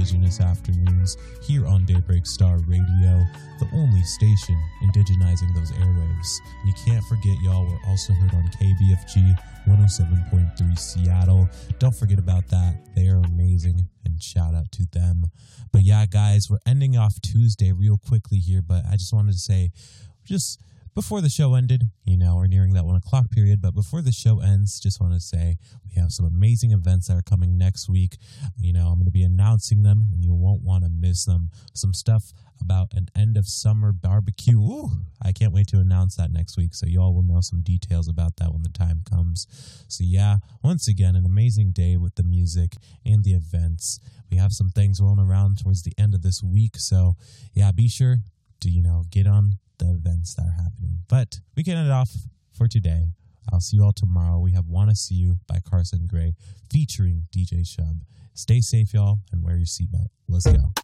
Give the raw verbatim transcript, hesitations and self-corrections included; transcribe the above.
Indigenous Afternoons here on Daybreak Star Radio, the only station indigenizing those airwaves. And you can't forget, y'all, we're also heard on K B F G one oh seven point three Seattle. Don't forget about that. They are amazing, and shout out to them. But yeah, guys, we're ending off Tuesday real quickly here, but I just wanted to say, just before the show ended, you know, we're nearing that one o'clock period, but before the show ends, just want to say we have some amazing events that are coming next week. You know, I'm going to be announcing them, and you won't want to miss them. Some stuff about an end of summer barbecue. Ooh, I can't wait to announce that next week, so you all will know some details about that when the time comes. So yeah, once again, an amazing day with the music and the events. We have some things rolling around towards the end of this week, so yeah, be sure to, you know, get on the events that are happening. But we can end it off for today. I'll see you all tomorrow. We have Wanna See You by Carson Gray featuring D J Shub. Stay safe, y'all, and wear your seatbelt. Let's go.